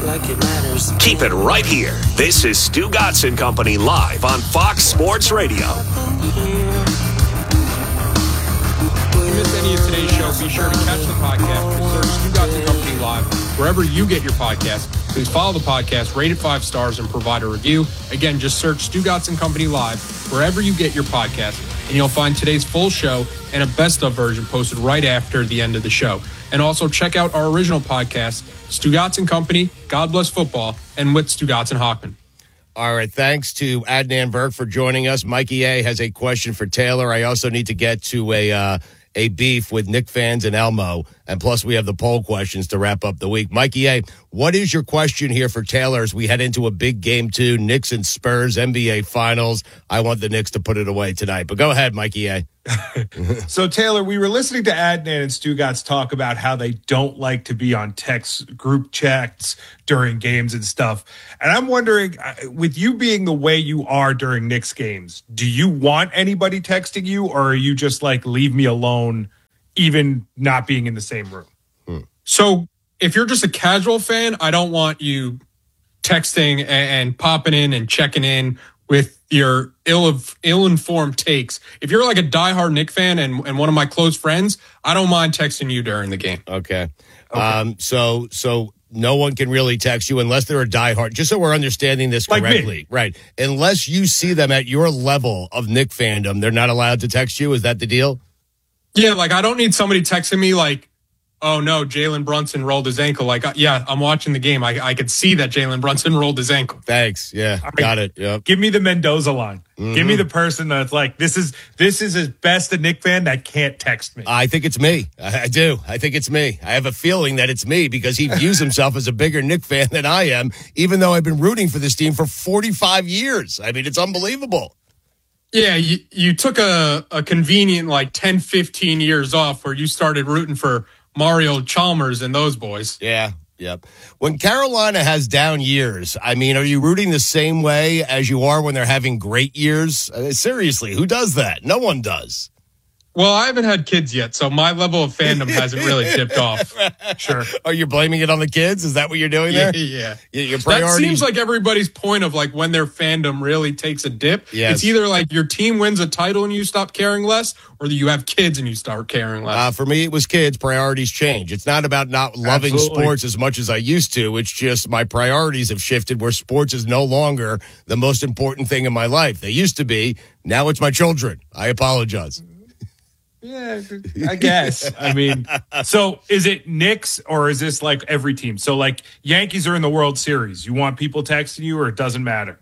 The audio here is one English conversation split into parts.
like it matters. Keep it right here. This is Stu Gatz and Company live on Fox Sports Radio. If you missed any of today's show, be sure to catch the podcast. Search Stu Gatz and Company live wherever you get your podcast. Please follow the podcast, rate it 5 stars, and provide a review. Again, just search Stu Gatz and Company live wherever you get your podcast, and you'll find today's full show and a best of version posted right after the end of the show. And also check out our original podcast, Stu Gatz and Company, God Bless Football, and with Stu Gatz and Hockman. All right, thanks to Adnan Burke for joining us. Mikey A has a question for Taylor. I also need to get to a beef with Knick fans and Elmo, and plus we have the poll questions to wrap up the week. Mikey A, what is your question here for Taylor as we head into a big game 2, Knicks and Spurs, NBA Finals? I want the Knicks to put it away tonight, but go ahead, Mikey A. So, Taylor, we were listening to Adnan and Stu Gatz talk about how they don't like to be on text group chats during games and stuff. And I'm wondering, with you being the way you are during Knicks games, do you want anybody texting you, or are you just like, leave me alone, even not being in the same room? So if you're just a casual fan, I don't want you texting and popping in and checking in with your ill-informed takes. If you're like a diehard Knick fan and one of my close friends, I don't mind texting you during the game. Okay. So no one can really text you unless they're a diehard, just so we're understanding this correctly. Like right. Unless you see them at your level of Knick fandom, they're not allowed to text you. Is that the deal? Yeah, like I don't need somebody texting me like, oh no, Jalen Brunson rolled his ankle. Like, yeah, I'm watching the game. I could see that Jalen Brunson rolled his ankle. Thanks. Yeah, got it. Yep. Give me the Mendoza line. Mm-hmm. Give me the person that's like, this is as best a Knick fan that can't text me. I think it's me. I do. I think it's me. I have a feeling that it's me because he views himself as a bigger Knick fan than I am, even though I've been rooting for this team for 45 years. I mean, it's unbelievable. Yeah, you took a convenient like 10, 15 years off where you started rooting for Mario Chalmers and those boys. Yeah, yep. When Carolina has down years, I mean, are you rooting the same way as you are when they're having great years? Seriously, who does that? No one does. Well, I haven't had kids yet, so my level of fandom hasn't really dipped off. Sure. Are you blaming it on the kids? Is that what you're doing there? Yeah. Your priorities. That seems like everybody's point of like when their fandom really takes a dip. Yes. It's either like your team wins a title and you stop caring less, or you have kids and you start caring less. For me, it was kids. Priorities change. It's not about not loving sports as much as I used to. It's just my priorities have shifted where sports is no longer the most important thing in my life. They used to be. Now it's my children. I apologize. Yeah, I guess. I mean, so is it Knicks or is this like every team? So like Yankees are in the World Series. You want people texting you or it doesn't matter?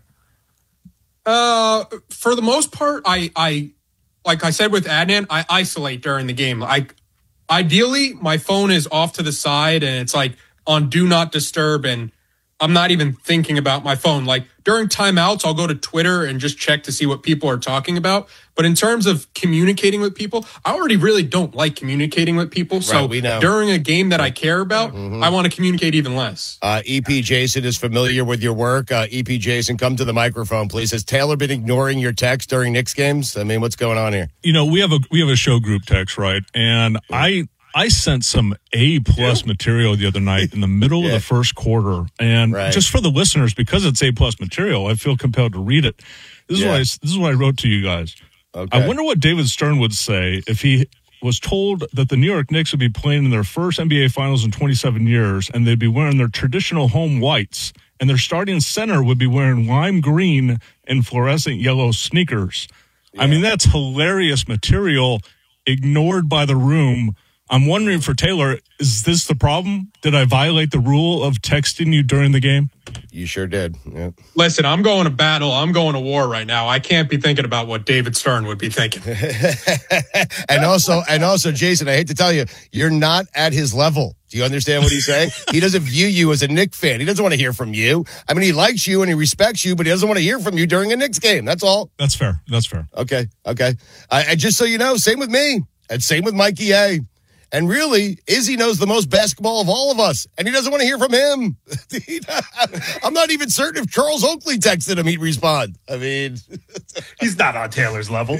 For the most part, I like I said with Adnan, I isolate during the game. Ideally, my phone is off to the side and it's like on do not disturb and I'm not even thinking about my phone. Like during timeouts, I'll go to Twitter and just check to see what people are talking about. But in terms of communicating with people, I already really don't like communicating with people. So during a game that I care about, I want to communicate even less. EP Jason is familiar with your work. EP Jason, come to the microphone, please. Has Taylor been ignoring your text during Knicks games? I mean, what's going on here? You know, we have a show group text, right? And I sent some A+ material the other night in the middle of the first quarter. And just for the listeners, because it's A+ material, I feel compelled to read it. This is what I wrote to you guys. Okay. I wonder what David Stern would say if he was told that the New York Knicks would be playing in their first NBA Finals in 27 years, and they'd be wearing their traditional home whites, and their starting center would be wearing lime green and fluorescent yellow sneakers. Yeah. I mean, that's hilarious material ignored by the room. I'm wondering for Taylor, is this the problem? Did I violate the rule of texting you during the game? You sure did. Yeah. Listen, I'm going to battle. I'm going to war right now. I can't be thinking about what David Stern would be thinking. and also, Jason, I hate to tell you, you're not at his level. Do you understand what he's saying? He doesn't view you as a Knicks fan. He doesn't want to hear from you. I mean, he likes you and he respects you, but he doesn't want to hear from you during a Knicks game. That's all. That's fair. Okay. And just so you know, same with me and same with Mikey A. And really, Izzy knows the most basketball of all of us, and he doesn't want to hear from him. I'm not even certain if Charles Oakley texted him, he'd respond. I mean, he's not on Taylor's level.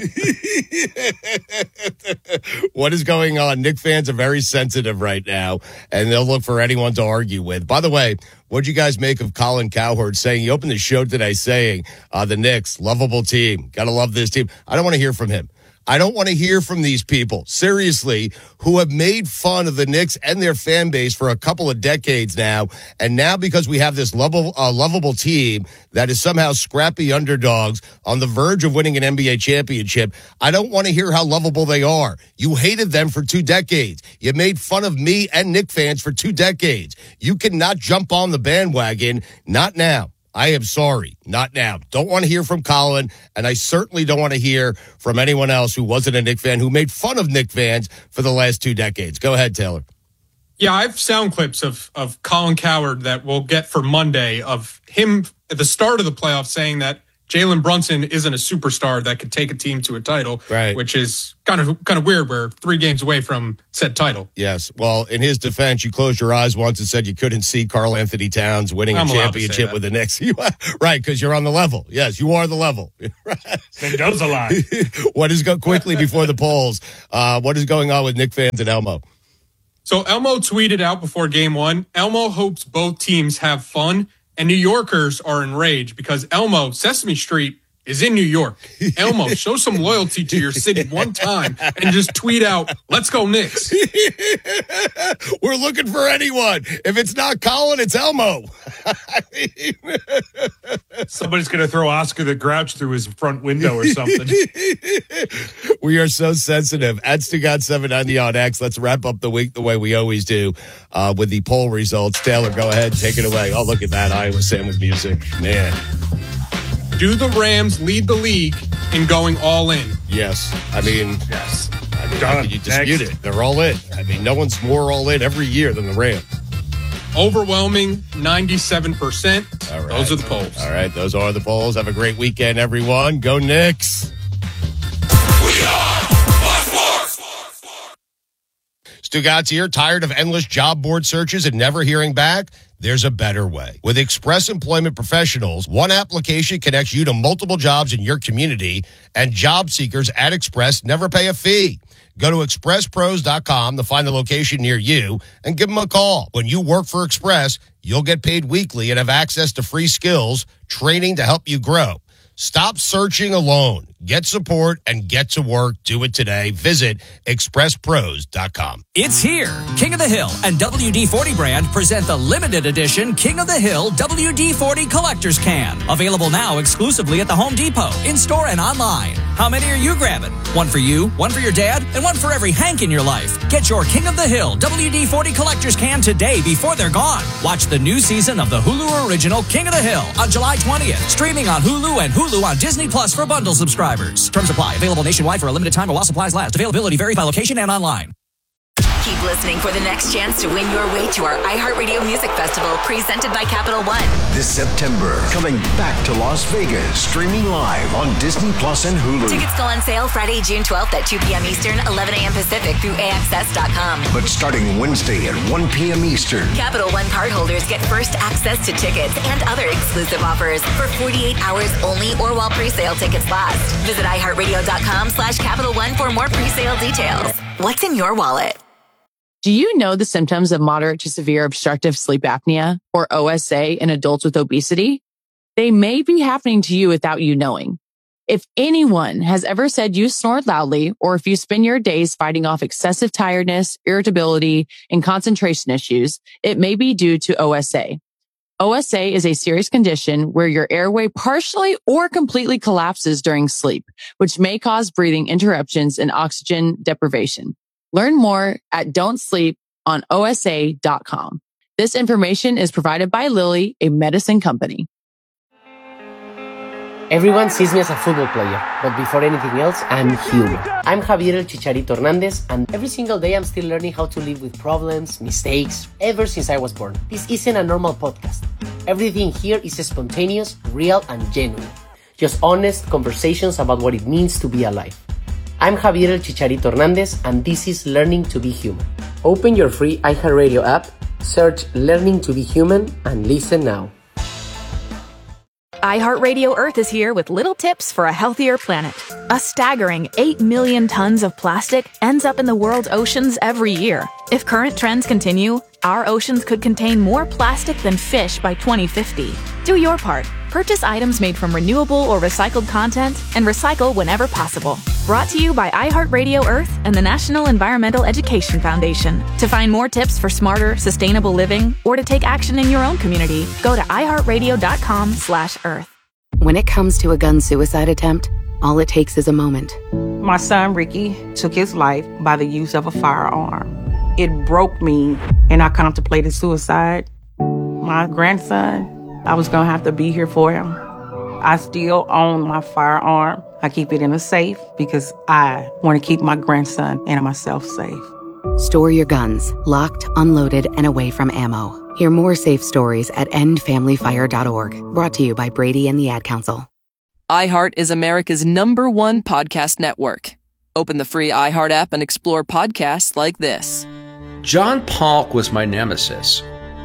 What is going on? Knicks fans are very sensitive right now, and they'll look for anyone to argue with. By the way, what'd you guys make of Colin Cowherd saying, he opened the show today saying, the Knicks, lovable team, gotta love this team. I don't want to hear from him. I don't want to hear from these people, seriously, who have made fun of the Knicks and their fan base for a couple of decades now. And now because we have this lovable team that is somehow scrappy underdogs on the verge of winning an NBA championship, I don't want to hear how lovable they are. You hated them for 2 decades. You made fun of me and Knicks fans for 2 decades. You cannot jump on the bandwagon, not now. I am sorry. Not now. Don't want to hear from Colin, and I certainly don't want to hear from anyone else who wasn't a Knicks fan, who made fun of Knicks fans for the last 2 decades. Go ahead, Taylor. Yeah, I have sound clips of Colin Cowherd that we'll get for Monday of him at the start of the playoffs saying that Jalen Brunson isn't a superstar that could take a team to a title, right? Which is kind of weird. We're 3 games away from said title. Yes. Well, in his defense, you closed your eyes once and said you couldn't see Karl Anthony Towns winning a championship with the Knicks. Right, because you're on the level. Yes, you are the level. Mendoza line. What is quickly before the polls? What is going on with Knicks fans and Elmo? So Elmo tweeted out before game 1, Elmo hopes both teams have fun. And New Yorkers are enraged because Elmo, Sesame Street, is in New York. Elmo, show some loyalty to your city one time and just tweet out, let's go Knicks. We're looking for anyone. If it's not Colin, it's Elmo. Somebody's going to throw Oscar the Grouch through his front window or something. We are so sensitive. At Stugot790 on X. Let's wrap up the week the way we always do with the poll results. Taylor, go ahead. Take it away. Oh, look at that. Iowa Sandwich music. Man. Do the Rams lead the league in going all in? Yes. I mean, yes. How can you dispute it? They're all in. I mean, no one's more all in every year than the Rams. Overwhelming 97%. All right. Those are the polls. All right. Those are the polls. Have a great weekend, everyone. Go Knicks. We are Fox Sports. Stugatz here. Tired of endless job board searches and never hearing back? There's a better way. With Express Employment Professionals, one application connects you to multiple jobs in your community, and job seekers at Express never pay a fee. Go to expresspros.com to find the location near you and give them a call. When you work for Express, you'll get paid weekly and have access to free skills, training to help you grow. Stop searching alone. Get support and get to work. Do it today. Visit expresspros.com. It's here. King of the Hill and WD-40 brand present the limited edition King of the Hill WD-40 Collector's Can. Available now exclusively at the Home Depot, in-store and online. How many are you grabbing? One for you, one for your dad, and one for every Hank in your life. Get your King of the Hill WD-40 Collector's Can today before they're gone. Watch the new season of the Hulu original King of the Hill on July 20th. Streaming on Hulu and Hulu on Disney Plus for bundle subscribers. Terms apply. Available nationwide for a limited time while supplies last. Availability vary by location and online. Keep listening for the next chance to win your way to our iHeartRadio Music Festival presented by Capital One. This September, coming back to Las Vegas, streaming live on Disney Plus and Hulu. Tickets go on sale Friday, June 12th at 2 p.m. Eastern, 11 a.m. Pacific through AXS.com. But starting Wednesday at 1 p.m. Eastern. Capital One cardholders get first access to tickets and other exclusive offers for 48 hours only or while pre-sale tickets last. Visit iHeartRadio.com/Capital One for more pre-sale details. What's in your wallet? Do you know the symptoms of moderate to severe obstructive sleep apnea, or OSA, in adults with obesity? They may be happening to you without you knowing. If anyone has ever said you snored loudly, or if you spend your days fighting off excessive tiredness, irritability, and concentration issues, it may be due to OSA. OSA is a serious condition where your airway partially or completely collapses during sleep, which may cause breathing interruptions and oxygen deprivation. Learn more at don'tsleeponosa.com. This information is provided by Lilly, a medicine company. Everyone sees me as a football player, but before anything else, I'm human. I'm Javier El Chicharito Hernandez, and every single day I'm still learning how to live with problems, mistakes, ever since I was born. This isn't a normal podcast. Everything here is spontaneous, real, and genuine. Just honest conversations about what it means to be alive. I'm Javier El Chicharito Hernandez, and this is Learning to be Human. Open your free iHeartRadio app, search Learning to be Human, and listen now. iHeartRadio Earth is here with little tips for a healthier planet. A staggering 8 million tons of plastic ends up in the world's oceans every year. If current trends continue, our oceans could contain more plastic than fish by 2050. Do your part. Purchase items made from renewable or recycled content and recycle whenever possible. Brought to you by iHeartRadio Earth and the National Environmental Education Foundation. To find more tips for smarter, sustainable living or to take action in your own community, go to iHeartRadio.com/Earth. When it comes to a gun suicide attempt, all it takes is a moment. My son, Ricky, took his life by the use of a firearm. It broke me, and I contemplated suicide. My grandson, I was going to have to be here for him. I still own my firearm. I keep it in a safe because I want to keep my grandson and myself safe. Store your guns, locked, unloaded, and away from ammo. Hear more safe stories at endfamilyfire.org. Brought to you by Brady and the Ad Council. iHeart is America's #1 podcast network. Open the free iHeart app and explore podcasts like this. John Polk was my nemesis.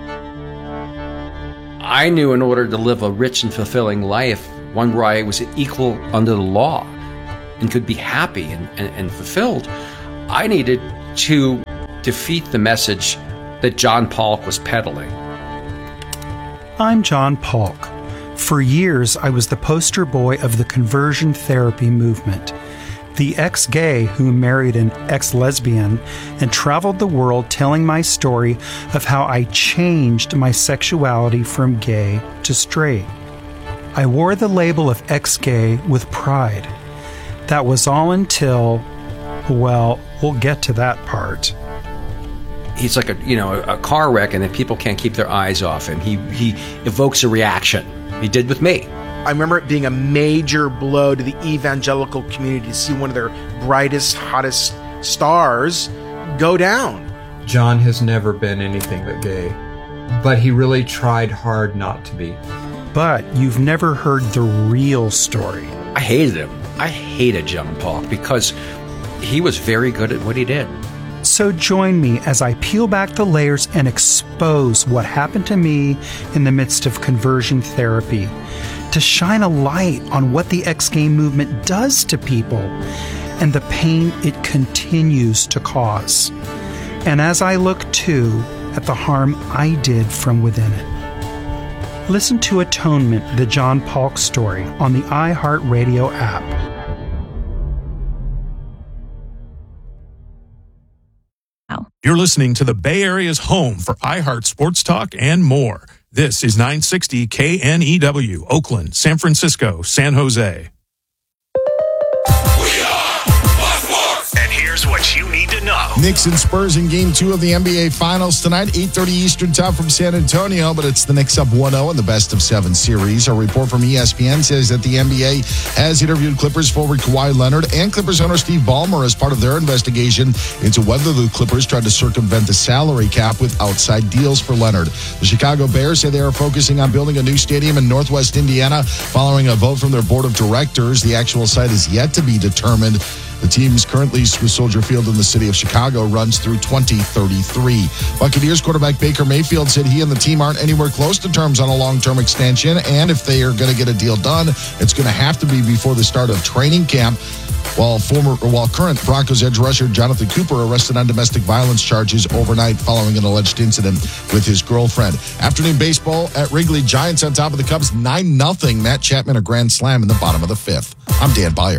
I knew in order to live a rich and fulfilling life, one where I was equal under the law and could be happy and fulfilled, I needed to defeat the message that John Polk was peddling. I'm John Polk. For years, I was the poster boy of the conversion therapy movement. The ex-gay who married an ex-lesbian and traveled the world telling my story of how I changed my sexuality from gay to straight. I wore the label of ex-gay with pride. That was all until, well, we'll get to that part. He's like a car wreck, and then people can't keep their eyes off him. He evokes a reaction. He did with me. I remember it being a major blow to the evangelical community to see one of their brightest, hottest stars go down. John has never been anything but gay, but he really tried hard not to be. But you've never heard the real story. I hated him. I hated John Polk because he was very good at what he did. So join me as I peel back the layers and expose what happened to me in the midst of conversion therapy, to shine a light on what the ex-gay movement does to people and the pain it continues to cause. And as I look too at the harm I did from within it. Listen to Atonement, the John Polk story on the iHeartRadio app. You're listening to the Bay Area's home for iHeart Sports Talk and more. This is 960 KNEW, Oakland, San Francisco, San Jose. And here's what you need to know. Knicks and Spurs in Game 2 of the NBA Finals tonight, 8:30 Eastern Time from San Antonio, but it's the Knicks up 1-0 in the best-of-7 series. A report from ESPN says that the NBA has interviewed Clippers forward Kawhi Leonard and Clippers owner Steve Ballmer as part of their investigation into whether the Clippers tried to circumvent the salary cap with outside deals for Leonard. The Chicago Bears say they are focusing on building a new stadium in Northwest Indiana following a vote from their board of directors. The actual site is yet to be determined. The team's current lease with Soldier Field in the city of Chicago runs through 2033. Buccaneers quarterback Baker Mayfield said he and the team aren't anywhere close to terms on a long-term extension, and if they are going to get a deal done, it's going to have to be before the start of training camp. While current Broncos edge rusher Jonathan Cooper arrested on domestic violence charges overnight following an alleged incident with his girlfriend. Afternoon baseball at Wrigley. Giants on top of the Cubs 9-0. Matt Chapman a grand slam in the bottom of the fifth. I'm Dan Beyer.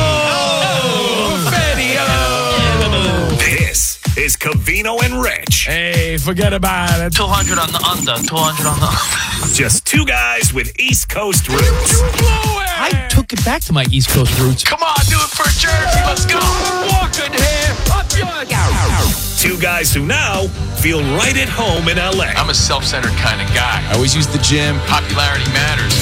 This is Covino and Rich. Hey, forget about it. 200 on the under. 200 on the under. Just two guys with East Coast roots. I took it back to my East Coast roots. Come on, do it for Jersey. Let's go. Walking here. Up yours. Two guys who now feel right at home in LA. I'm a self-centered kind of guy. I always use the gym. Popularity matters.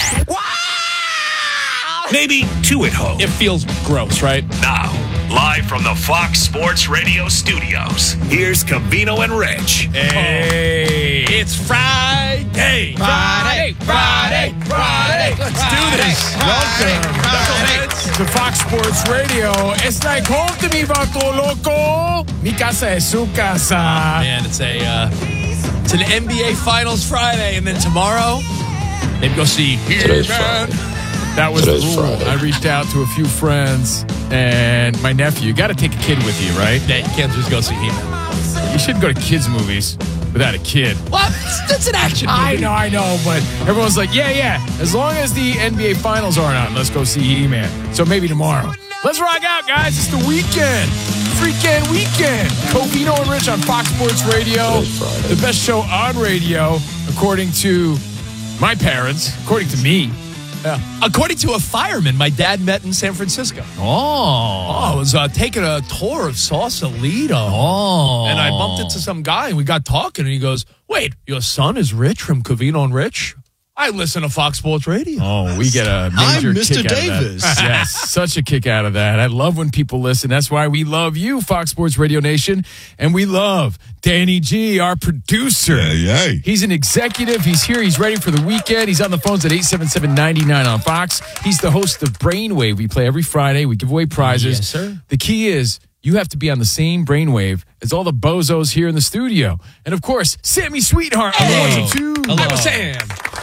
Maybe two at home. It feels gross, right? Now, live from the Fox Sports Radio studios, here's Covino and Rich. Hey, it's Friday. Friday. Let's do this. Welcome. to Fox Sports Radio. It's like home to me, vato loco. Mi casa es su casa. Man, it's an NBA Finals Friday, and then tomorrow, maybe go see He-Man. That was the rule. I reached out to a few friends and my nephew. You got to take a kid with you, right? Yeah, you can't just go see He-Man. You shouldn't go to kids' movies without a kid. What? That's an action movie. I know, but everyone's like, yeah. As long as the NBA Finals aren't on, let's go see He-Man. So maybe tomorrow. Let's rock out, guys. It's the weekend. Freaking weekend. Covino and Rich on Fox Sports Radio. The best show on radio, according to my parents, according to me. Yeah. According to a fireman my dad met in San Francisco. I was taking a tour of Sausalito. And I bumped into some guy, and we got talking, and he goes, wait, your son is Rich from Covino and Rich? I listen to Fox Sports Radio. Oh, we get a major kick out of that. Yes, such a kick out of that. I love when people listen. That's why we love you, Fox Sports Radio Nation. And we love Danny G, our producer. Yeah. He's an executive. He's here. He's ready for the weekend. He's on the phones at 877-99 on Fox. He's the host of Brainwave. We play every Friday. We give away prizes. Yes, sir. The key is you have to be on the same brainwave as all the bozos here in the studio. And, of course, Sammy Sweetheart. Hey. Hello, Sam.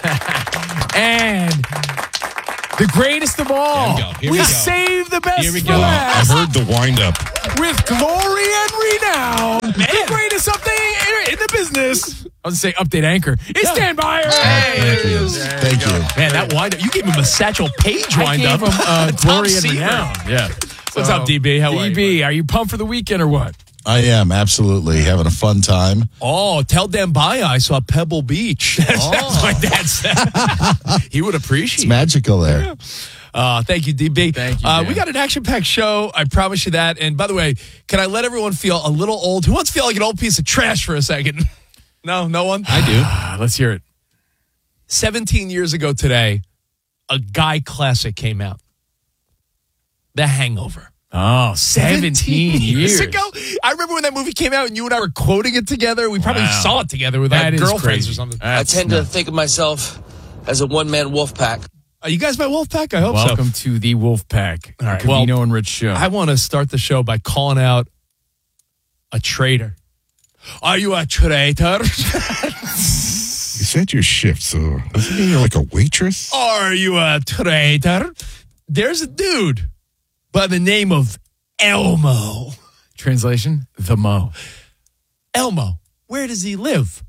And the greatest of all, we saved the best for last. I heard the wind-up. With glory and renown, the greatest update in the business. I was going to say update anchor. It's Dan Byer. Thank you. Man, that wind-up. You gave him a Satchel Paige wind-up. I gave him glory and renown. Yeah. What's up, DB? How are you? DB, are you pumped for the weekend or what? I am, absolutely. Having a fun time. Oh, tell Dan Baya I saw Pebble Beach. That's my dad said. He would appreciate It's magical there. Thank you, DB. Thank you, Dan. We got an action-packed show. I promise you that. And by the way, can I let everyone feel a little old? Who wants to feel like an old piece of trash for a second? No one? I do. Let's hear it. 17 years ago today, a Guy classic came out. The Hangover. Oh, 17 years ago. I remember when that movie came out and you and I were quoting it together. We probably saw it together with our girlfriends or something. I tend to think of myself as a one-man wolf pack. Are you guys my wolf pack? I hope so. Welcome to the Wolf Pack. All right, Covino and Rich show. I want to start the show by calling out a traitor. Are you a traitor? You said your shift, so doesn't mean you're like a waitress? Are you a traitor? There's a dude by the name of Elmo. Translation, the Mo. Elmo. Where does he live?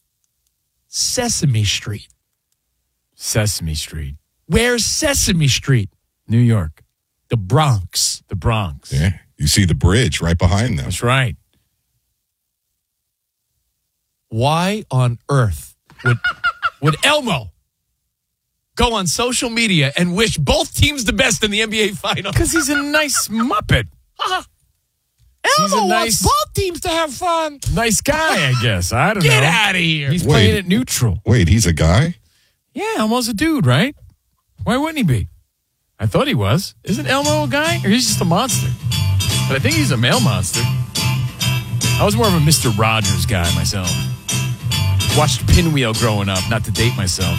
Sesame Street. Sesame Street. Where's Sesame Street? New York. The Bronx. The Bronx. Yeah. You see the bridge right behind them. That's right. Why on earth would Elmo go on social media and wish both teams the best in the NBA Finals? Because he's a nice Muppet. Elmo wants both teams to have fun. Nice guy, I guess. I don't know. Get out of here. He's playing it neutral. Wait, he's a guy? Yeah, Elmo's a dude, right? Why wouldn't he be? I thought he was. Isn't Elmo a guy? Or he's just a monster? But I think he's a male monster. I was more of a Mr. Rogers guy myself. Watched Pinwheel growing up, not to date myself.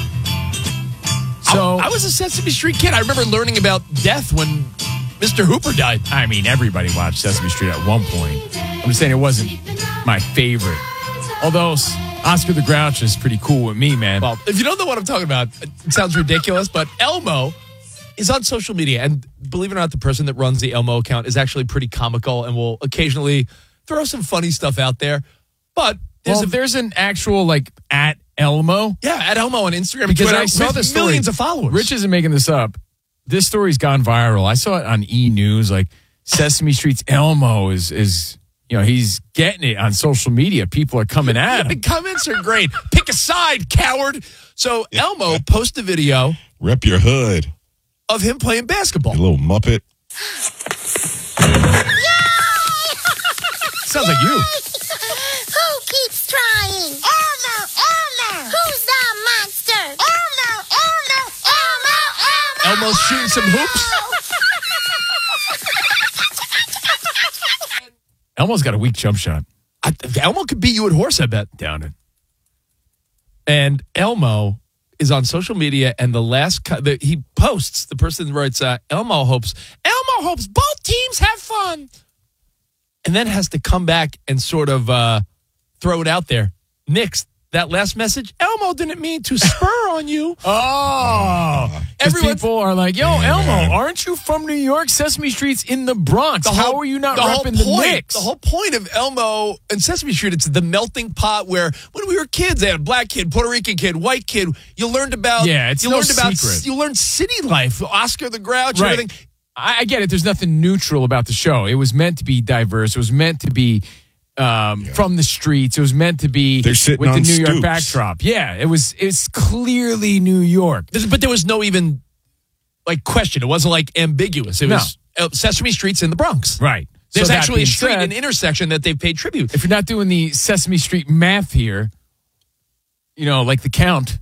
So I was a Sesame Street kid. I remember learning about death when Mr. Hooper died. I mean, everybody watched Sesame Street at one point. I'm just saying it wasn't my favorite. Although Oscar the Grouch is pretty cool with me, man. Well, if you don't know what I'm talking about, it sounds ridiculous, but Elmo is on social media. And believe it or not, the person that runs the Elmo account is actually pretty comical and will occasionally throw some funny stuff out there. But there's an actual, at Elmo. Yeah, at Elmo on Instagram. Because Twitter, I saw the story. Millions of followers. Rich isn't making this up. This story's gone viral. I saw it on E! News. Sesame Street's Elmo is he's getting it on social media. People are coming at him. The comments are great. Pick a side, coward. So Elmo posted a video. Rep your hood. Of him playing basketball. You little Muppet. Sounds like you. Who keeps trying? Elmo. Who's the monster? Elmo. Elmo's shooting some hoops. Elmo's got a weak jump shot. Elmo could beat you at horse, I bet. Down it. And Elmo is on social media, and he posts, the person writes, Elmo hopes both teams have fun. And then has to come back and sort of throw it out there. Knicks, that last message, Elmo didn't mean to spur on you. Oh. People are like, yo, Elmo, aren't you from New York? Sesame Street's in the Bronx. How are you not repping the Knicks? The whole point of Elmo and Sesame Street, it's the melting pot where when we were kids, they had a black kid, Puerto Rican kid, white kid. You learned about secret. You learned city life, Oscar the Grouch, right. everything. I get it. There's nothing neutral about the show. It was meant to be diverse. It was meant to be from the streets. It was meant to be with the New York backdrop. Yeah, it's clearly New York. But there was no even question. It wasn't ambiguous. It was Sesame Street's in the Bronx. Right. There's actually a street, an intersection that they've paid tribute. If you're not doing the Sesame Street math here, like the count.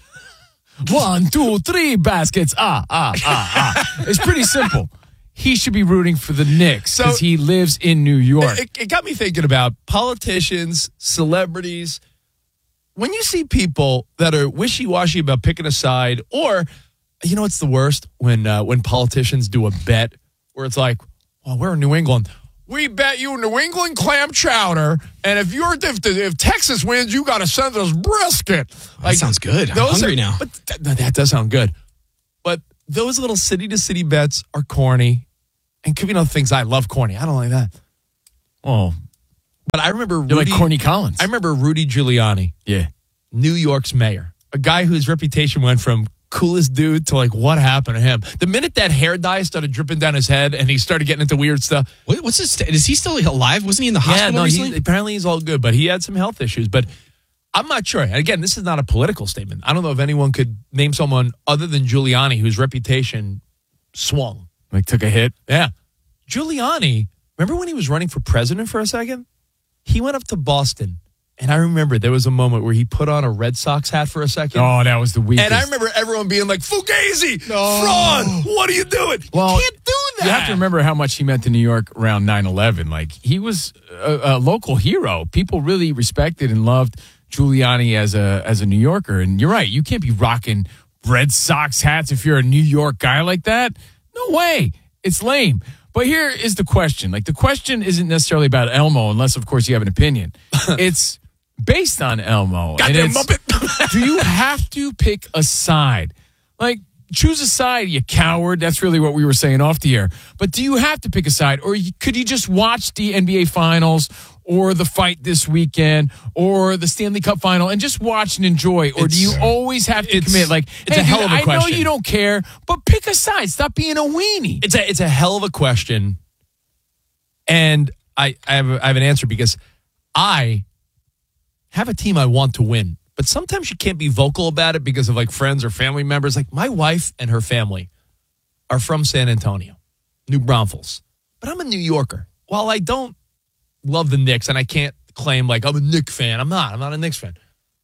1, 2, 3 baskets. It's pretty simple. He should be rooting for the Knicks because he lives in New York. It got me thinking about politicians, celebrities. When you see people that are wishy-washy about picking a side, or, it's the worst? When politicians do a bet where it's like, well, we're in New England. We bet you New England clam chowder, and if Texas wins, you got to send us brisket. That sounds good. I'm hungry now. But that does sound good. But those little city-to-city bets are corny. And things I love corny. I don't like that. Oh. But I remember You're like Corny Collins. I remember Rudy Giuliani. Yeah. New York's mayor. A guy whose reputation went from coolest dude to what happened to him. The minute that hair dye started dripping down his head and he started getting into weird stuff. What's his is he still alive? Wasn't he in the hospital recently? Apparently he's all good, but he had some health issues. But I'm not sure. And again, this is not a political statement. I don't know if anyone could name someone other than Giuliani whose reputation swung. Took a hit? Yeah. Giuliani, remember when he was running for president for a second? He went up to Boston. And I remember there was a moment where he put on a Red Sox hat for a second. Oh, that was the weakest. And I remember everyone being like, Fugazi, fraud, what are you doing? Well, you can't do that. You have to remember how much he meant to New York around 9/11. He was a local hero. People really respected and loved Giuliani as a New Yorker. And you're right, you can't be rocking Red Sox hats if you're a New York guy like that. No way. It's lame. But here is the question. The question isn't necessarily about Elmo, unless, of course, you have an opinion. It's based on Elmo. Goddamn Muppet. Do you have to pick a side? Choose a side, you coward. That's really what we were saying off the air. But do you have to pick a side? Or could you just watch the NBA Finals or the fight this weekend or the Stanley Cup Final and just watch and enjoy? Or do you always have to commit? It's a hell of a question. I know you don't care, but pick a side. Stop being a weenie. It's a hell of a question. And I have an answer because I have a team I want to win. But sometimes you can't be vocal about it because of friends or family members. My wife and her family are from San Antonio, New Braunfels. But I'm a New Yorker. While I don't love the Knicks and I can't claim I'm a Knicks fan. I'm not a Knicks fan.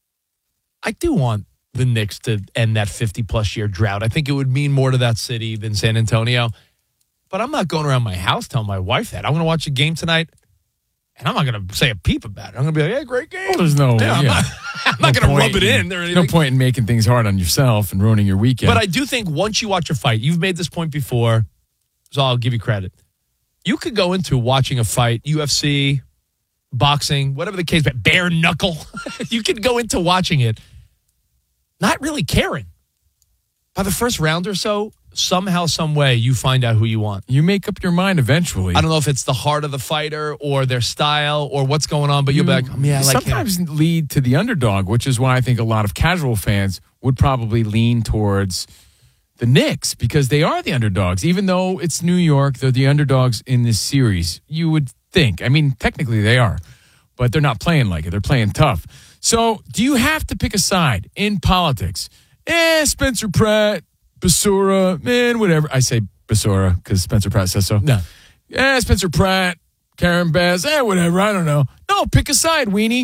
I do want the Knicks to end that 50-plus year drought. I think it would mean more to that city than San Antonio. But I'm not going around my house telling my wife that. I'm going to watch a game tonight. And I'm not going to say a peep about it. I'm going to be like, hey, great game. Well, there's no... I'm not going to rub it in. There's no point in making things hard on yourself and ruining your weekend. But I do think once you watch a fight, you've made this point before, so I'll give you credit. You could go into watching a fight, UFC, boxing, whatever the case, bare knuckle. You could go into watching it not really caring. By the first round or so, somehow, some way, you find out who you want. You make up your mind eventually. I don't know if it's the heart of the fighter or their style or what's going on, but you'll be like, I like sometimes him. Lead to the underdog, which is why I think a lot of casual fans would probably lean towards the Knicks because they are the underdogs. Even though it's New York, they're the underdogs in this series. You would think. I mean, technically they are, but they're not playing like it. They're playing tough. So do you have to pick a side in politics? Spencer Pratt, Basura, man, whatever. I say Basura because Spencer Pratt says so. No. Spencer Pratt, Karen Bass, whatever. I don't know. No, pick a side, weenie.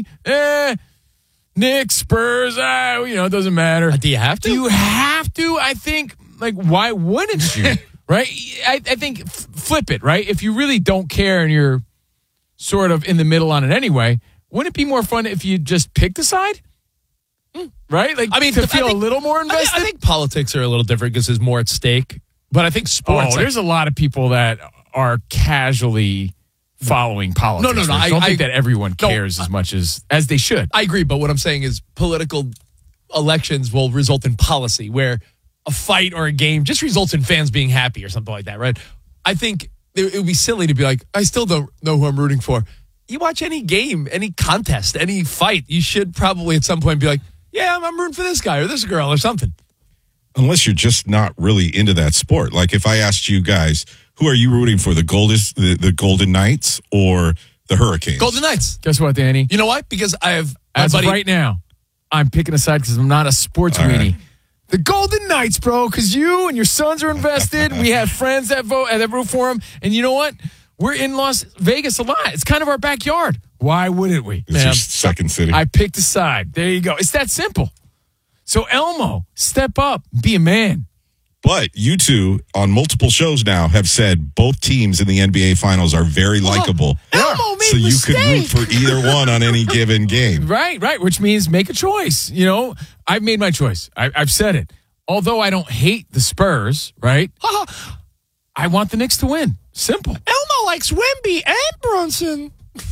Knicks, Spurs, it doesn't matter. Do you have to? Do you have to? I think, why wouldn't you? Right? I think flip it, right? If you really don't care and you're sort of in the middle on it anyway, wouldn't it be more fun if you just picked a side? Right? Like, I mean, to feel a little more invested? I think politics are a little different because there's more at stake. But I think sports... there's a lot of people that are casually following politics. No. I don't think that everyone cares as much as they should. I agree, but what I'm saying is political elections will result in policy where a fight or a game just results in fans being happy or something like that, right? I think it would be silly to be like, I still don't know who I'm rooting for. You watch any game, any contest, any fight, you should probably at some point be like, yeah, I'm rooting for this guy or this girl or something. Unless you're just not really into that sport. Like if I asked you guys, who are you rooting for, the Golden Knights or the Hurricanes? Golden Knights. Guess what, Danny? You know what? Because I have... As of right now, I'm picking a side because I'm not a sports weenie. Right. The Golden Knights, bro, because you and your sons are invested. We have friends that vote and that root for them. And you know what? We're in Las Vegas a lot. It's kind of our backyard. Why wouldn't we? It's your second city. I picked a side. There you go. It's that simple. So, Elmo, step up. Be a man. But you two, on multiple shows now, have said both teams in the NBA Finals are very likable. Elmo made so you could root for either one on any given game. Right, which means make a choice. You know, I've made my choice. I've said it. Although I don't hate the Spurs, right? I want the Knicks to win. Simple. Elmo likes Wemby and Brunson.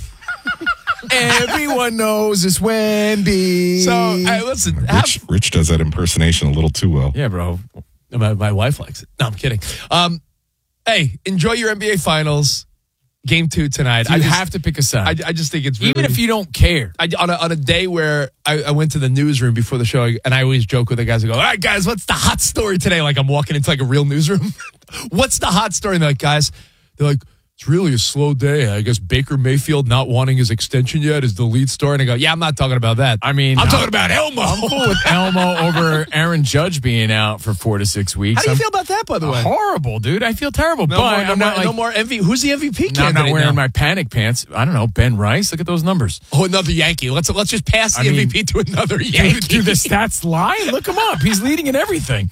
Everyone knows it's Wemby. So, listen. Rich does that impersonation a little too well. Yeah, bro. My wife likes it. No, I'm kidding. Hey, enjoy your NBA Finals. Game 2 tonight. You have to pick a side. I just think it's really... Even if you don't care. On a day where I went to the newsroom before the show, and I always joke with the guys. I go, all right, guys, what's the hot story today? Like I'm walking into like a real newsroom. What's the hot story? And they're like, guys, it's really a slow day. I guess Baker Mayfield not wanting his extension yet is the lead story. And I go, yeah, I'm not talking about that. I mean, I'm talking about Elmo. I'm cool with Elmo over Aaron Judge being out for 4 to 6 weeks. How do you feel about that, by the way? Horrible, dude. I feel terrible. No more MVP. Who's the MVP candidate? I'm not wearing my panic pants. I don't know. Ben Rice. Look at those numbers. Oh, another Yankee. Let's just pass the MVP to another Yankee. Do the stats lie? Look him up. He's leading in everything.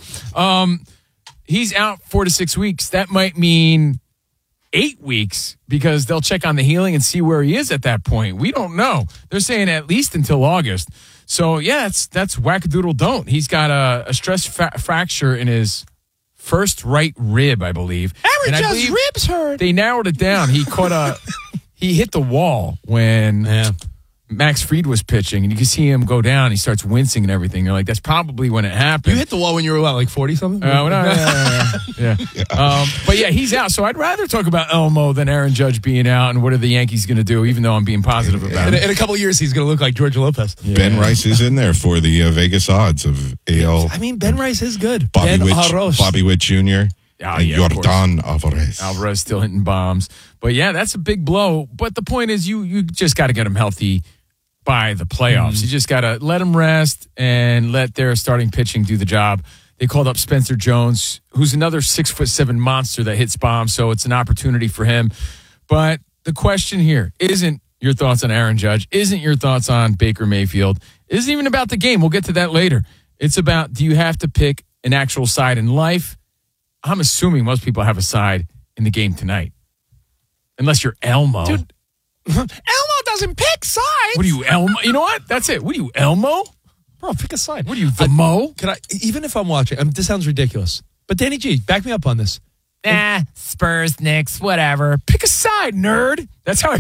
He's out 4 to 6 weeks. That might mean 8 weeks because they'll check on the healing and see where he is at that point. We don't know. They're saying at least until August. So, yeah, that's wackadoodle don't. He's got a stress fracture in his first right rib, I believe. Aaron Judge's ribs hurt. They narrowed it down. He he hit the wall when Max Fried was pitching, and you can see him go down. He starts wincing and everything. You're like, that's probably when it happened. You hit the wall when you were, like 40-something? Yeah. But, yeah, he's out. So I'd rather talk about Elmo than Aaron Judge being out and what are the Yankees going to do, even though I'm being positive about it. In a couple of years, he's going to look like George Lopez. Yeah. Ben Rice is in there for the Vegas odds of AL. I mean, Ben Rice is good. Bobby Witt Jr., Yordan Alvarez still hitting bombs. But, yeah, that's a big blow. But the point is you just got to get him healthy by the playoffs. You just got to let him rest and let their starting pitching do the job. They called up Spencer Jones, who's another 6'7" monster that hits bombs, so it's an opportunity for him. But the question here isn't your thoughts on Aaron Judge, isn't your thoughts on Baker Mayfield, isn't even about the game. We'll get to that later. It's about, do you have to pick an actual side in life? I'm assuming most people have a side in the game tonight. Unless you're Elmo. Dude, Elmo doesn't pick sides. What are you, Elmo? You know what? That's it. What are you, Elmo? Bro, pick a side. What are you, the Mo? Even if I'm watching, this sounds ridiculous. But Danny G, back me up on this. Spurs, Knicks, whatever. Pick a side, nerd. That's how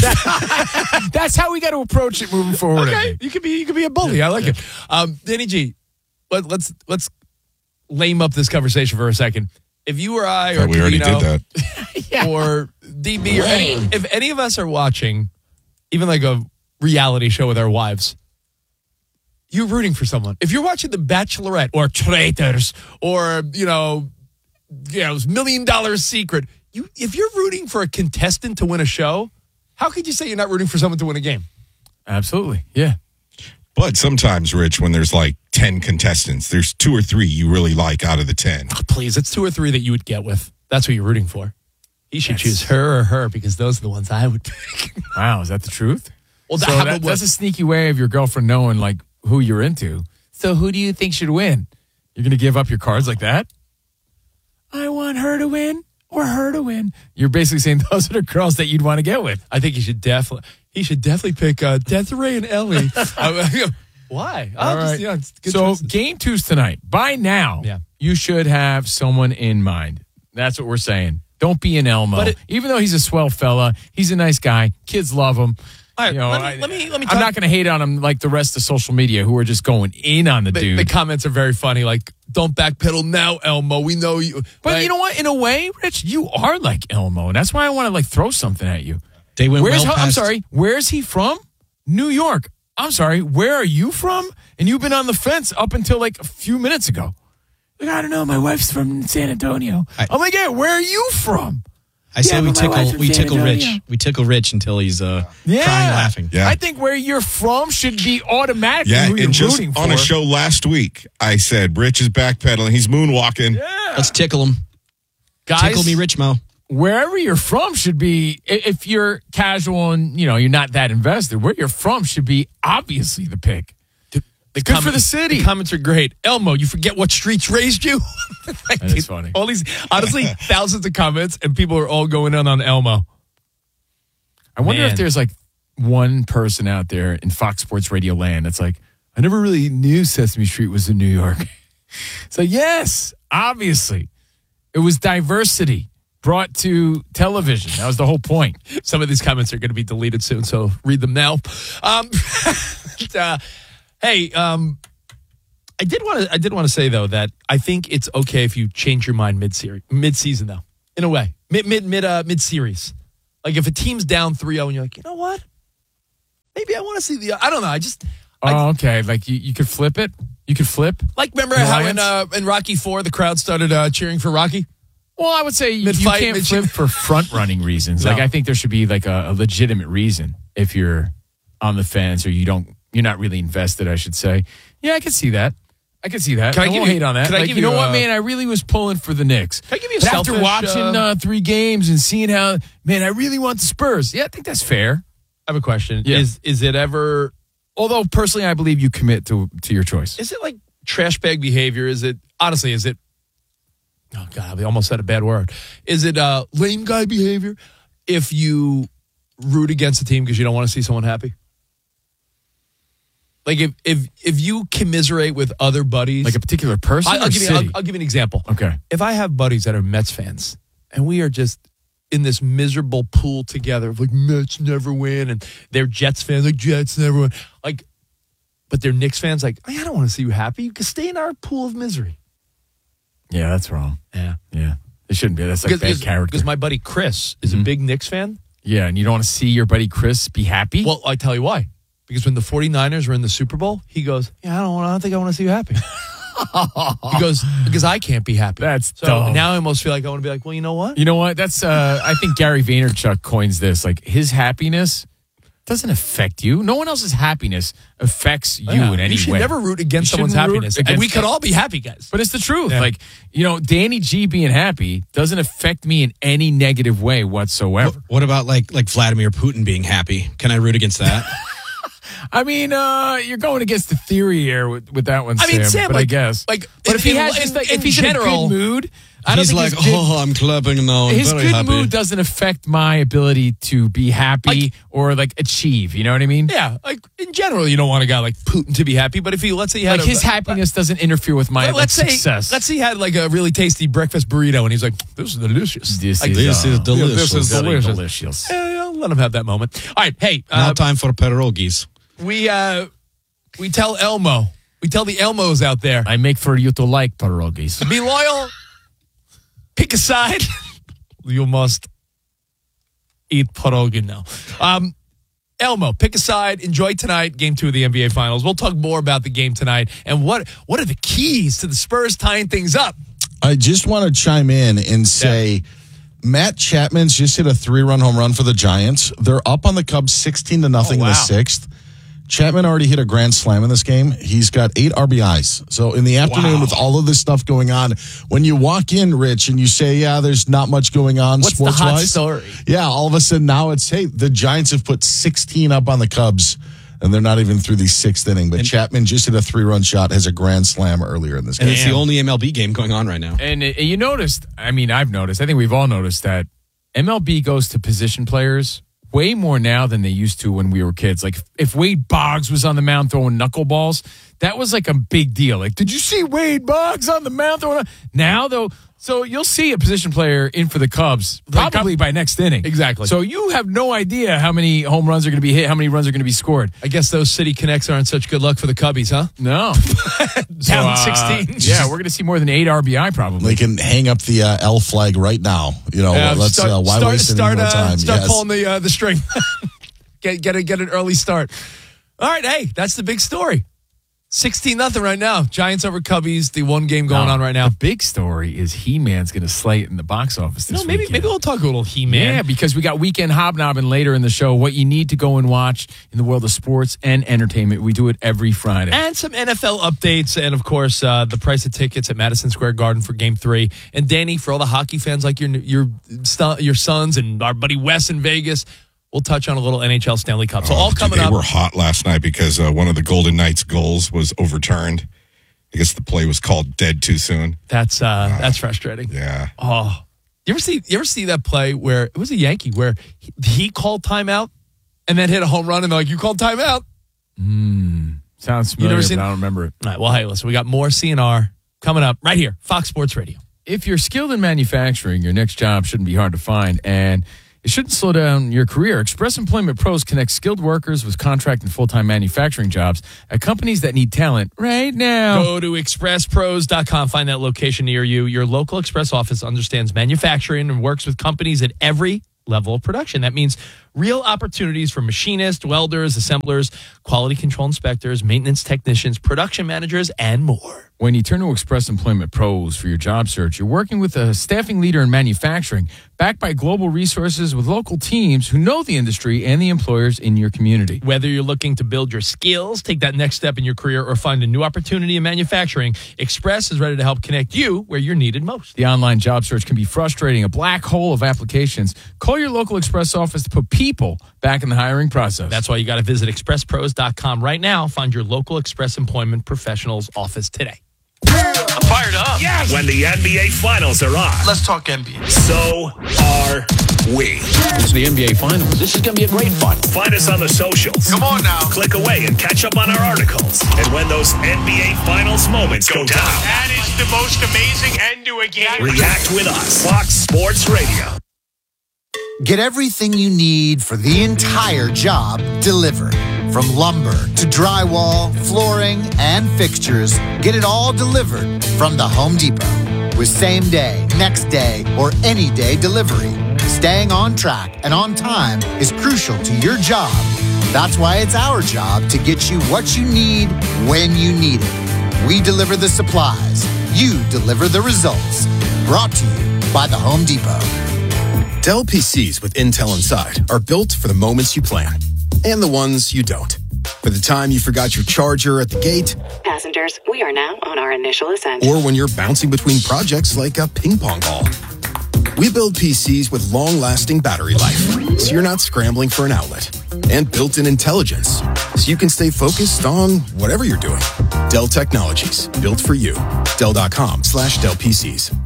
that's how we got to approach it moving forward. Okay, you could be a bully. I like it. Danny G, let's lame up this conversation for a second. If you or I, or we already did that, or DB, or if any of us are watching, even like a reality show with our wives, you're rooting for someone. If you're watching The Bachelorette or Traitors or $1 Million Secret, if you're rooting for a contestant to win a show, how could you say you're not rooting for someone to win a game? Absolutely, yeah. But sometimes, Rich, when there's like 10 contestants, there's 2 or 3 you really like out of the 10. Oh, please, it's 2 or 3 that you would get with. That's what you're rooting for. You should choose her or her because those are the ones I would pick. Wow, is that the truth? Well, so that's a sneaky way of your girlfriend knowing like who you're into. So who do you think should win? You're going to give up your cards like that? I want her to win or her to win. You're basically saying those are the girls that you'd want to get with. I think he should definitely pick Desiree and Ellie. Why? All right. It's good so choices. game 2's tonight. By now, you should have someone in mind. That's what we're saying. Don't be an Elmo. Even though he's a swell fella, he's a nice guy. Kids love him. All right, You know, let me I'm not going to hate on him like the rest of social media who are just going in on the dude. The comments are very funny. Like, don't backpedal now, Elmo. We know you. But you know what? In a way, Rich, you are like Elmo, and that's why I want to like throw something at you. They went I'm past- sorry. Where's he from? New York. I'm sorry. Where are you from? And you've been on the fence up until like a few minutes ago. Like, I don't know. My wife's from San Antonio. I'm like, yeah. Where are you from? I say we but my wife's tickle from we San tickle Antonio. Rich. We tickle Rich until he's crying laughing. Yeah. I think where you're from should be automatically Yeah, who you're and just rooting for. on a show last week, I said Rich is backpedaling. He's moonwalking. Let's tickle him. Guys, Tickle me, Rich Mo. Wherever you're from should be, if you're casual and, you know, you're not that invested, where you're from should be obviously the pick. Good for the city. The comments are great. Elmo, you forget what streets raised you? That is funny. All these, honestly, thousands of comments, and people are all going in on Elmo. I wonder Man. if there's like one person out there in Fox Sports Radio land that's like, I never really knew Sesame Street was in New York. So yes, obviously, it was diversity brought to television. That was the whole point. Some of these comments are going to be deleted soon, so read them now. Hey, I did want to say though that I think it's okay if you change your mind mid-season though. In a way, mid-series. Like if a team's down 3-0 and you're like, you know what? Maybe I want to see I don't know. Okay. Like you could flip it. You could flip. Like remember how in Rocky 4 the crowd started cheering for Rocky? Well, I would say you Mid-fight, can't flip for front-running reasons. No. Like I think there should be like a legitimate reason if you're on the fence or you're not really invested, I should say. Yeah, I can see that. I won't hate on that. Can I Like, give you know you, what, man? I really was pulling for the Knicks. Can I give you a But selfish, after watching 3 games and seeing how, man, I really want the Spurs. Yeah, I think that's fair. I have a question. Yeah. Is it ever? Although personally, I believe you commit to your choice. Is it like trash bag behavior? Is it honestly? Is it? Oh God, I almost said a bad word. Is it lame guy behavior if you root against a team because you don't want to see someone happy? Like if you commiserate with other buddies, Like a particular person I'll or give city? you I'll give you an example. Okay. If I have buddies that are Mets fans and we are just in this miserable pool together of like Mets never win and they're Jets fans like Jets never win, like, but they're Knicks fans like I don't want to see you happy. You can stay in our pool of misery. Yeah, that's wrong. Yeah. It shouldn't be. That's like bad character. Because my buddy Chris is a big Knicks fan. Yeah, and you don't want to see your buddy Chris be happy? Well, I tell you why. Because when the 49ers were in the Super Bowl, he goes, I don't think I want to see you happy. He goes, because I can't be happy. That's so dumb. now I almost feel like I want to be like, well, you know what? You know what? That's I think Gary Vaynerchuk coins this. Like his happiness doesn't affect you. No one else's happiness affects you in any way. You should never root against You someone's shouldn't root happiness. And we against could all be happy, guys. But it's the truth. Yeah. Like, Danny G being happy doesn't affect me in any negative way whatsoever. What about like Vladimir Putin being happy? Can I root against that? I mean, you're going against the theory here with that one, I mean, Sam, but like, I guess. like, but if he has in if he's in a good mood, I don't He's think like, his good, I'm clapping now. I'm his very good happy. mood doesn't affect my ability to be happy or like achieve. You know what I mean? Yeah, like in general, you don't want a guy like Putin to be happy. But if he, let's say he had Like his happiness doesn't interfere with my success. Let's say he had like a really tasty breakfast burrito, and he's like, "This is delicious. This Like, is This delicious. is delicious. Delicious. Yeah, let him have that moment. All right, hey, Now time for pierogies. we tell Elmo, we tell the Elmos out there, I make for you to like pierogies. be loyal, pick a side. You must eat pierogi now. Elmo, pick a side. Enjoy tonight, Game 2 of the NBA Finals. We'll talk more about the game tonight and what are the keys to the Spurs tying things up. I just want to chime in and say Matt Chapman's just hit a 3-run home run for the Giants. They're up on the Cubs 16-0 in the sixth. Chapman already hit a grand slam in this game. He's got 8 RBIs. So in the afternoon, with all of this stuff going on, when you walk in, Rich, and you say, yeah, there's not much going on What's the hot sports-wise. story? Yeah, all of a sudden now it's, hey, the Giants have put 16 up on the Cubs, and they're not even through the 6th inning. But Chapman just hit a 3-run shot, has a grand slam earlier in this game. And it's the only MLB game going on right now. And you noticed, I mean, I've noticed, I think we've all noticed that MLB goes to position players way more now than they used to when we were kids. Like if Wade Boggs was on the mound throwing knuckleballs, that was like a big deal. Like, did you see Wade Boggs on the mound throwing? Now though, so you'll see a position player in for the Cubs probably by next inning. Exactly. So you have no idea how many home runs are going to be hit, how many runs are going to be scored. I guess those City Connects aren't such good luck for the Cubbies, huh? No. Down 16. Yeah, we're going to see more than 8 RBI probably. They can hang up the L flag right now. You know, let's why waste any more time? Start pulling the string. get an early start. All right, hey, that's the big story. 16-0 right now. Giants over Cubbies. The one game going on right now. The big story is He-Man's going to slay it in the box office this maybe we'll talk a little He-Man. Yeah, because we got Weekend Hobnobbing later in the show. What you need to go and watch in the world of sports and entertainment. We do it every Friday. And some NFL updates. And, of course, the price of tickets at Madison Square Garden for Game 3. And, Danny, for all the hockey fans like your sons and our buddy Wes in Vegas, we'll touch on a little NHL Stanley Cup. So all coming up. They were hot last night because one of the Golden Knights' goals was overturned. I guess the play was called dead too soon. That's frustrating. Yeah. Oh, you ever see that play where it was a Yankee where he called timeout and then hit a home run and they're like, you called timeout? Sounds familiar, but I don't remember it. All right. Well, hey, listen, we got more CNR coming up right here, Fox Sports Radio. If you're skilled in manufacturing, your next job shouldn't be hard to find, and it shouldn't slow down your career. Express Employment Pros connect skilled workers with contract and full-time manufacturing jobs at companies that need talent right now. Go to expresspros.com. Find that location near you. Your local Express office understands manufacturing and works with companies at every level of production. That means real opportunities for machinists, welders, assemblers, quality control inspectors, maintenance technicians, production managers, and more. When you turn to Express Employment Pros for your job search, you're working with a staffing leader in manufacturing, backed by global resources with local teams who know the industry and the employers in your community. Whether you're looking to build your skills, take that next step in your career, or find a new opportunity in manufacturing, Express is ready to help connect you where you're needed most. The online job search can be frustrating, a black hole of applications. Call your local Express office to put people back in the hiring process. That's why you got to visit expresspros.com right now. Find your local Express Employment Professionals office today. I'm fired up. Yes. When the NBA Finals are on. Let's talk NBA. So are we. It's the NBA Finals. This is going to be a great final. Find us on the socials. Come on now. Click away and catch up on our articles. And when those NBA Finals moments go down. That is the most amazing end to a game. React with us. Fox Sports Radio. Get everything you need for the entire job delivered. From lumber to drywall, flooring, and fixtures, get it all delivered from the Home Depot. With same day, next day, or any day delivery, staying on track and on time is crucial to your job. That's why it's our job to get you what you need when you need it. We deliver the supplies. You deliver the results. Brought to you by the Home Depot. Dell PCs with Intel inside are built for the moments you plan and the ones you don't. For the time you forgot your charger at the gate. Passengers, we are now on our initial ascent. Or when you're bouncing between projects like a ping pong ball. We build PCs with long-lasting battery life, so you're not scrambling for an outlet. And built-in intelligence, so you can stay focused on whatever you're doing. Dell Technologies, built for you. Dell.com/Dell PCs.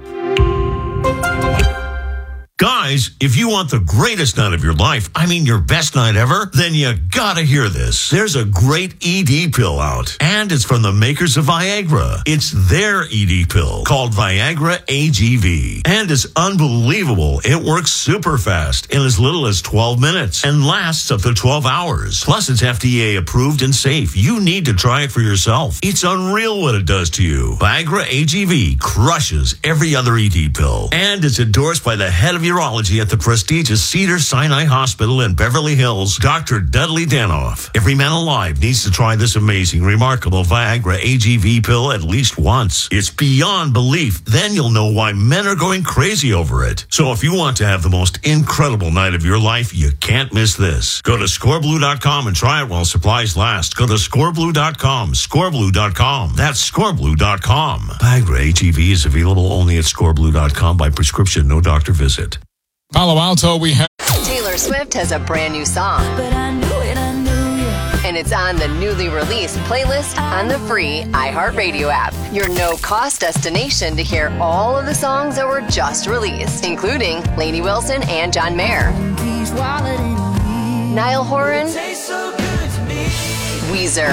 Guys, if you want the greatest night of your life, I mean your best night ever, then you gotta hear this. There's a great ED pill out, and it's from the makers of Viagra. It's their ED pill called Viagra AGV, and it's unbelievable. It works super fast in as little as 12 minutes and lasts up to 12 hours. Plus, it's FDA approved and safe. You need to try it for yourself. It's unreal what it does to you. Viagra AGV crushes every other ED pill, and it's endorsed by the head of urology at the prestigious Cedars-Sinai Hospital in Beverly Hills, Dr. Dudley Danoff. Every man alive needs to try this amazing, remarkable Viagra AGV pill at least once. It's beyond belief. Then you'll know why men are going crazy over it. So if you want to have the most incredible night of your life, you can't miss this. Go to scoreblue.com and try it while supplies last. Go to scoreblue.com, scoreblue.com. That's scoreblue.com. Viagra AGV is available only at scoreblue.com by prescription, no doctor visit. Palo Alto, we have Taylor Swift has a brand new song. But I knew it, And it's on the newly released playlist on the free iHeartRadio app. Your no-cost destination to hear all of the songs that were just released, including Lainey Wilson and John Mayer. Niall Horan, Weezer,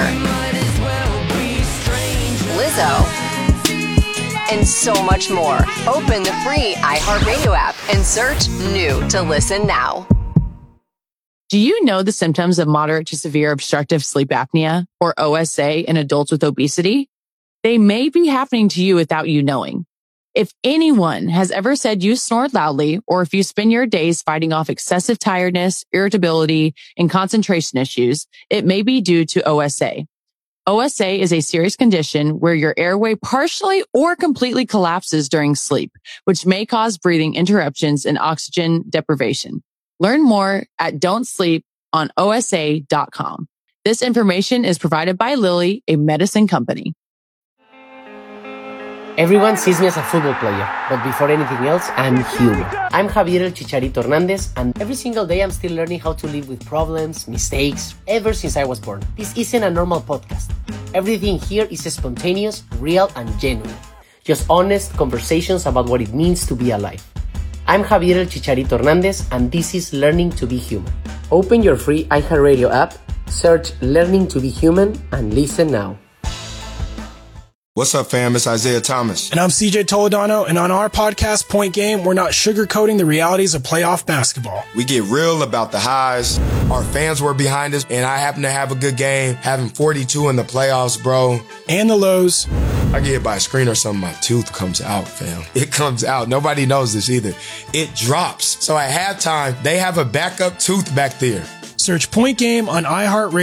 Lizzo, and so much more. Open the free iHeartRadio app and search new to listen now. Do you know the symptoms of moderate to severe obstructive sleep apnea, or OSA, in adults with obesity? They may be happening to you without you knowing. If anyone has ever said you snored loudly, or if you spend your days fighting off excessive tiredness, irritability, and concentration issues, it may be due to OSA. OSA is a serious condition where your airway partially or completely collapses during sleep, which may cause breathing interruptions and oxygen deprivation. Learn more at don'tsleeponosa.com. This information is provided by Lilly, a medicine company. Everyone sees me as a football player, but before anything else, I'm human. I'm Javier El Chicharito Hernandez, and every single day I'm still learning how to live with problems, mistakes, ever since I was born. This isn't a normal podcast. Everything here is spontaneous, real, and genuine. Just honest conversations about what it means to be alive. I'm Javier El Chicharito Hernandez, and this is Learning to Be Human. Open your free iHeartRadio app, search Learning to Be Human, and listen now. What's up, fam? It's Isaiah Thomas. And I'm CJ Toledano, and on our podcast, Point Game, we're not sugarcoating the realities of playoff basketball. We get real about the highs. Our fans were behind us, and I happen to have a good game, having 42 in the playoffs, bro. And the lows. I get hit by a screen or something, my tooth comes out, fam. It comes out. Nobody knows this either. It drops. So at halftime, they have a backup tooth back there. Search Point Game on iHeartRadio.